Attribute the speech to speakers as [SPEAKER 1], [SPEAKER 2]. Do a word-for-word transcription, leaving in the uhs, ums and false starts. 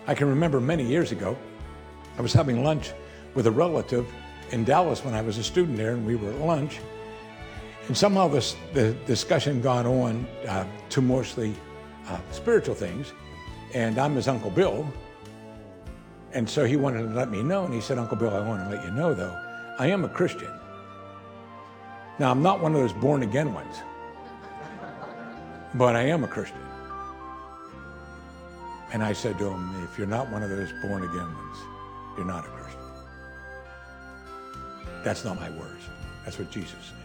[SPEAKER 1] I can remember many years ago, I was having lunch with a relative in Dallas when I was a student there, and we were at lunch. And somehow this, the discussion got on uh, to mostly uh, spiritual things. And I'm his Uncle Bill. And so he wanted to let me know, and he said, Uncle Bill, I want to let you know, though, I am a Christian. Now, I'm not one of those born-again ones, but I am a Christian. And I said to him, if you're not one of those born-again ones, you're not a Christian. That's not my words. That's what Jesus said.